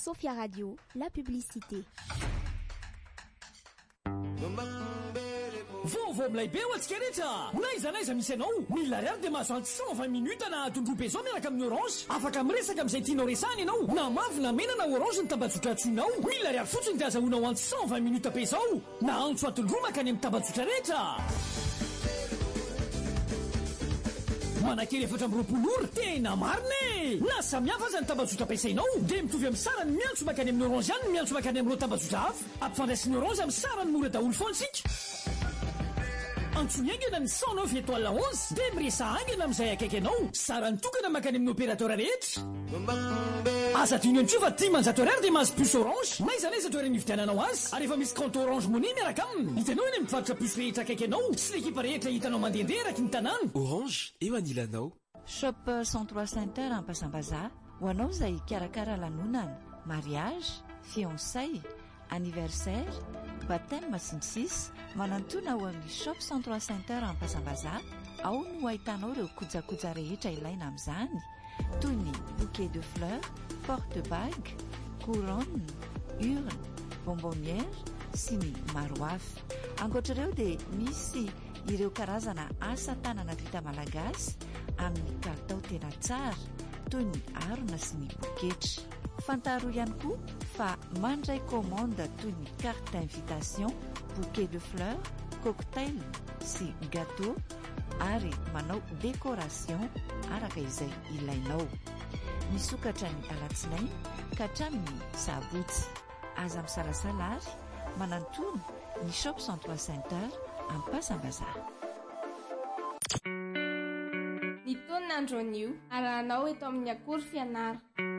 Sophia Radio, la publicité. Vaovao milay-be ho antsika rehetra. Naiza misy anao. Mila ariary dia mahazo 120 minutes na tondrobe zao miaraka amin'ny Orange. Afaka miresaka amin'izay tianao resahana ianao. Na mavo na mena na Orange ny tambazotra antsoinao. Mila ariary fotsiny dia azahoanao 120 minutes be zao. Na antso atondroa makany amin'ny tambazotra rehetra. Manakely 420 tena marina. Na samihafa aza ny tambazotra ampiasainao dia mitovy amin'ny sarany miantso makany amin'ny Orange ihany miantso makany amin'ireo tambazotra hafa. Ampifandraisin'ny Orange amin'ny sarany mora daholo foana isika. Antsony aingana ny 109 étoile 11 dia miresa aingana amin'izay akaiky anao. Sarany tokana makany amin'ny opérateur rehetra. Aza adino antsio fa 10 ariary dia mahazo puce Orange. Naiza toerana hividiananao azy. Ary efa misy compte Orange Money miaraka aminy. Hitanao eny mivarotra puce rehetra akaiky anao. Sy l'ekipa rehetra hitanao mandehandeha eraky ny tanàna. Orange eo anilanao. Shop 103 Center Ampasambaza ho anao izay karakara lanonana, mariage, fiançailles, anniversaire, baptême sinsis, manantona ao amin'ny Shop 103 Center Ampasambaza. Ao no ahitanao ireo kojakoja rehetra ilaina amin'izany, toy ny bouquet de fleurs, porte-bague, couronne, urne, bonbonnière sy ny maro hafa. Ankoatr'ireo dia misy ireo karazana asa tanana vita malagasy amin'ny kalitao tena tsara, toy ny harona sy ny poketra. Fantaro ihany koa fa mandray commande toy ny carte d'invitation, bouquet de fleurs, cocktail sy gâteau ary manao décoration araka izay ilainao. Misokatra ny alatsinainy ka hatramin'ny sabotsy. Aza misalasala ary manantona ny Shop 103 Center Ampasambaza. Ny taonina andronio arahanao eto amin'ny akory fianara.